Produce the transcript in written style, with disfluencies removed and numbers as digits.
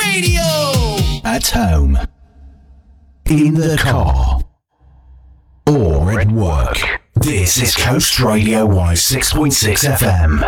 Radio! At home, in the car, or at work. This is Coast Radio Y 6.6 FM.